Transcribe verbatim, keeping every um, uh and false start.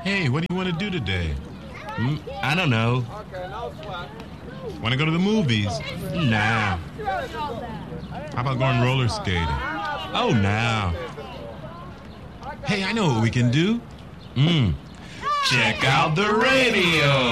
Hey, what do you want to do today? Mm, I don't know. Want to go to the movies? Nah. How about going roller skating? Oh, nah. Hey, I know what we can do. Mm. Check out the radio.